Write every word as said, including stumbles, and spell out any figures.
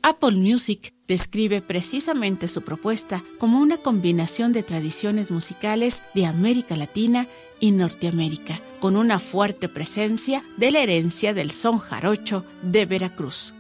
Apple Music describe precisamente su propuesta como una combinación de tradiciones musicales de América Latina y Norteamérica, con una fuerte presencia de la herencia del son jarocho de Veracruz.